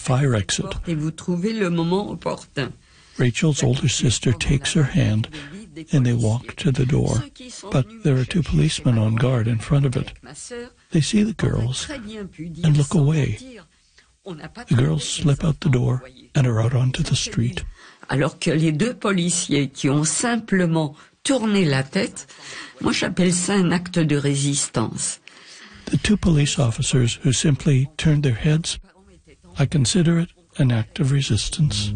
fire exit. Rachel's older sister takes her hand, and they walk to the door. But there are two policemen on guard in front of it. They see the girls and look away. The girls slip out the door and are out onto the street. Alors que les deux policiers qui ont simplement tourné la tête, moi j'appelle ça un acte de résistance. The two police officers who simply turned their heads, I consider it an act of resistance.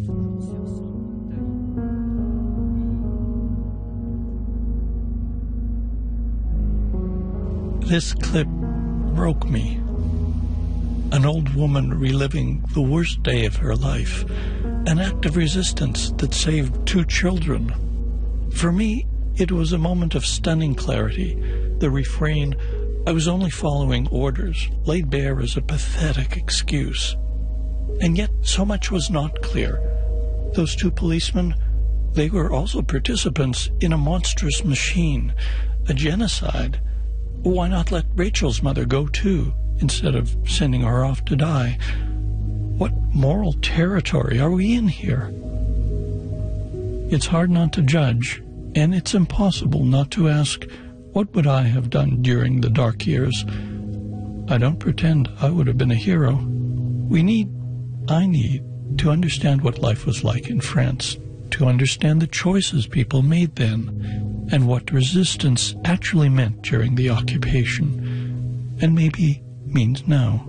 This clip broke me. An old woman reliving the worst day of her life, an act of resistance that saved two children. For me, it was a moment of stunning clarity. The refrain, "I was only following orders," laid bare as a pathetic excuse. And yet so much was not clear. Those two policemen, they were also participants in a monstrous machine, a genocide. Why not let Rachel's mother go too, instead of sending her off to die? What moral territory are we in here? It's hard not to judge, and it's impossible not to ask, what would I have done during the dark years? I don't pretend I would have been a hero. I need to understand what life was like in France, to understand the choices people made then, and what resistance actually meant during the occupation, and maybe means now.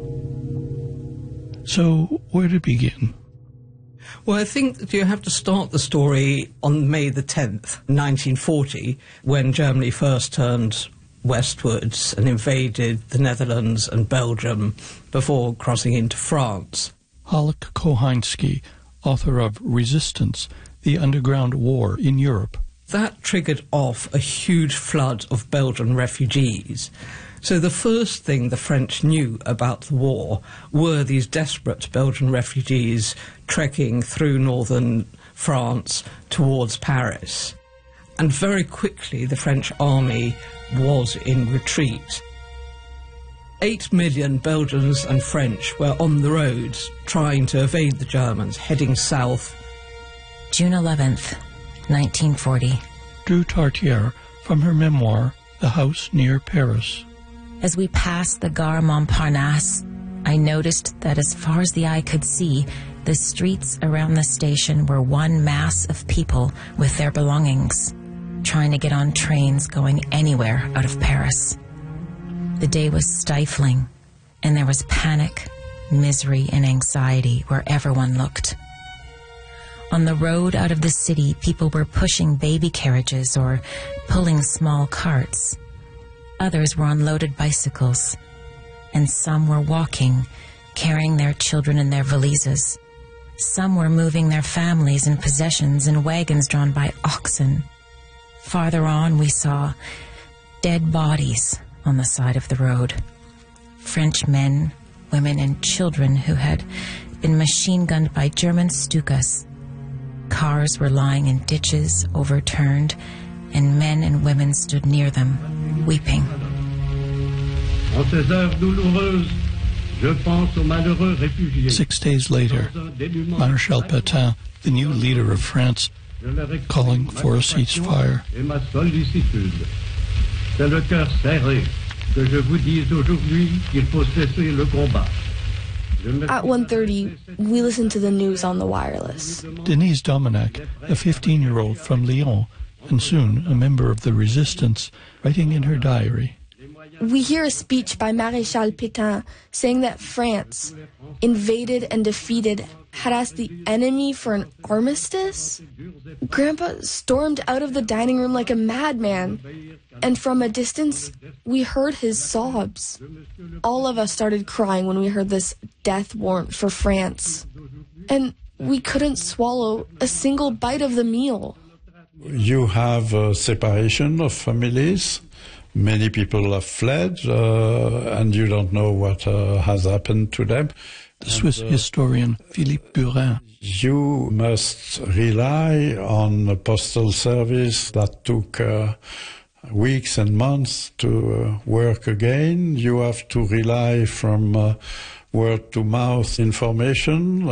So, where to begin? Well, I think that you have to start the story on May the 10th, 1940, when Germany first turned westwards and invaded the Netherlands and Belgium before crossing into France. Haluk Kohainski, author of Resistance, the Underground War in Europe. That triggered off a huge flood of Belgian refugees. So the first thing the French knew about the war were these desperate Belgian refugees trekking through northern France towards Paris. And very quickly the French army was in retreat. 8 million Belgians and French were on the roads trying to evade the Germans, heading south. June 11th, 1940. Drew Tartiere from her memoir, The House Near Paris. As we passed the Gare Montparnasse, I noticed that as far as the eye could see, the streets around the station were one mass of people with their belongings, trying to get on trains going anywhere out of Paris. The day was stifling, and there was panic, misery, and anxiety wherever one looked. On the road out of the city, people were pushing baby carriages or pulling small carts. Others were on loaded bicycles, and some were walking, carrying their children in their valises. Some were moving their families and possessions in wagons drawn by oxen. Farther on, we saw dead bodies on the side of the road. French men, women, and children who had been machine-gunned by German Stukas. Cars were lying in ditches, overturned, and men and women stood near them, weeping. En ces heures douloureuses, je pense aux malheureux réfugiés. 6 days later, Marshal Pétain, the new leader of France, calling for a ceasefire. Et ma sollicitude. C'est le cœur serré que je vous dise aujourd'hui qu'il faut cesser le combat. At 1:30, we listened to the news on the wireless. Denise Dominac, a 15-year-old from Lyon, and soon a member of the resistance, writing in her diary. We hear a speech by Maréchal Pétain saying that France, invaded and defeated, had asked the enemy for an armistice. Grandpa stormed out of the dining room like a madman, and from a distance, we heard his sobs. All of us started crying when we heard this death warrant for France, and we couldn't swallow a single bite of the meal. You have a separation of families. Many people have fled, and you don't know what has happened to them. The Swiss historian Philippe Burin. You must rely on a postal service that took weeks and months to work again. You have to rely from word-to-mouth information.